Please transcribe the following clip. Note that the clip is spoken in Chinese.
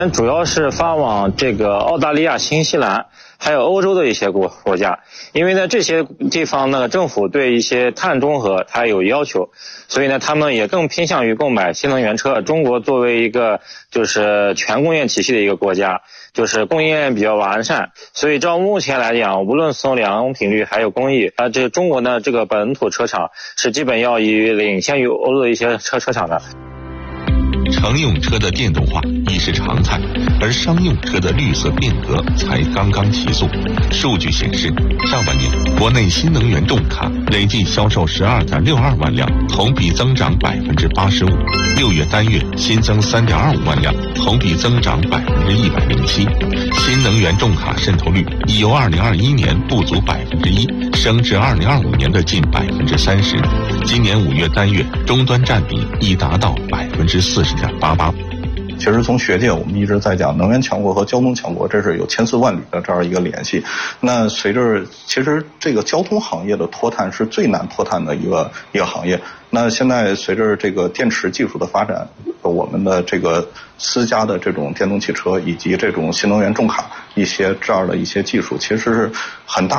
主要是发往这个澳大利亚、新西兰，还有欧洲的一些国家。因为呢，这些地方呢，政府对一些碳中和它有要求，所以呢，他们也更偏向于购买新能源车。中国作为一个就是全供应体系的一个国家，就是供应链比较完善，所以照目前来讲，无论从良品率还有工艺，这中国呢这个本土车厂是基本要领先于欧洲的一些车厂的。 乘用车的电动化已是常态，而商用车的绿色变革才刚刚起速。数据显示，上半年国内新能源重卡累计销售12.62万辆，同比增长85%；6月单月新增3.25万辆，同比增长107%。新能源重卡渗透率已由2021年不足1%升至2025年的近30%。今年5月单月终端占比已达到40.88%。 其实从学界我们一直在讲能源强国和交通强国，这是有千丝万缕的这样一个联系。那随着其实这个交通行业的脱碳是最难脱碳的一个行业。那现在随着这个电池技术的发展，我们的这个私家的这种电动汽车以及这种新能源重卡这样的一些技术，其实是很大